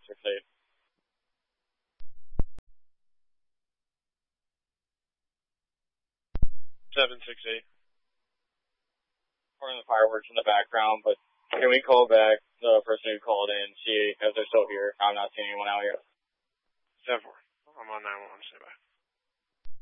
768. 768. We're in the fireworks in the background, but can we call back the person who called in, see if they're still here? I'm not seeing anyone out here. 7-4. I'm on 911, stay by.